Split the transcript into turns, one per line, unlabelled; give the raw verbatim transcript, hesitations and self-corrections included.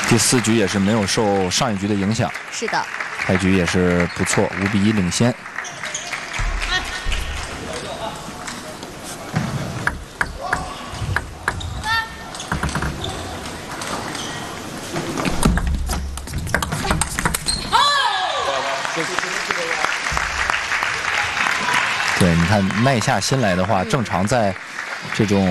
第四局也是没有受上一局的影响。
是的，
开局也是不错，五比一领先。对，你看耐下心来的话，正常在这种。